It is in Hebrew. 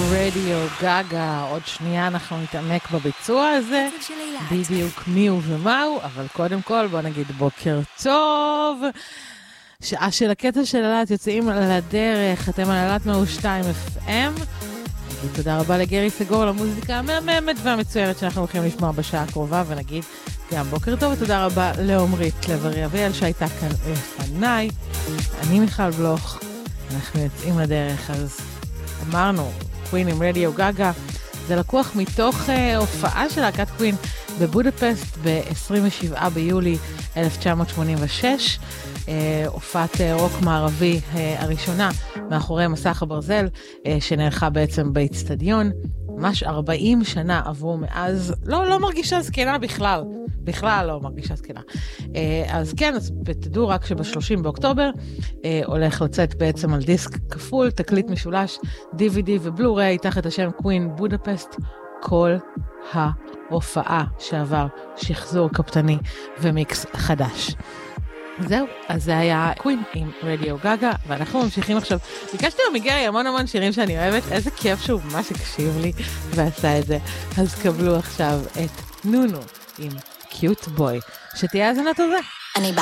רדיו גגה. עוד שנייה אנחנו נתעמק בביצוע הזה, בדיוק מיהו ומהו, אבל קודם כל בוא נגיד בוקר טוב. שעה של הקטע של אלת יוצאים לדרך, אתם על אלת 102 FM. תודה רבה לגרי סגור למוזיקה המהממת והמצוינת שאנחנו הולכים לשמוע בשעה הקרובה, ונגיד גם בוקר טוב ותודה רבה לעומרית לב אריאל שהייתה כאן לפניי. אני מיכל בלוך, אנחנו יוצאים לדרך. אז אמרנו קווין עם רדיו גגה, זה לקוח מתוך הופעה של להקת קווין בבודפסט ב-27 ביולי 1986, הופעת רוק מערבי הראשונה מאחורי מסך הברזל, שנערכה בעצם באצטדיון. ממש 40 שנה עברו מאז, לא מרגישה זקנה בכלל לא מרגישה זקנה. אז כן, אז תדעו רק שב-30 באוקטובר הולך לצאת בעצם על דיסק כפול, תקליט משולש, DVD ובלו-ריי, תחת השם קווין בודפסט, כל ההופעה שעבר שחזור קפטני ומיקס חדש. זהו, אז זה היה קווין עם רדיו גגה, ואנחנו ממשיכים עכשיו. ביקשתי לו מגרי המון שירים שאני אוהבת, איזה כיף שהוא ממש הקשיב לי ועשה את זה. אז קבלו עכשיו את נונו עם קיוט בוי, שתהיה האזנה טובה.